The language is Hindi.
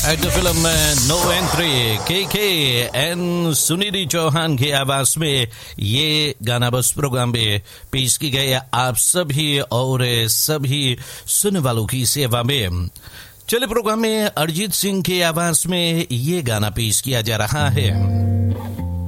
एक्टर फिल्म में नो एंट्री के एन सुनिधि चौहान की आवाज में ये गाना बस प्रोग्राम में पेश की गई आप सभी और सभी सुनने वालों की सेवा में। चले प्रोग्राम में अरिजीत सिंह की आवाज में ये गाना पेश किया जा रहा है।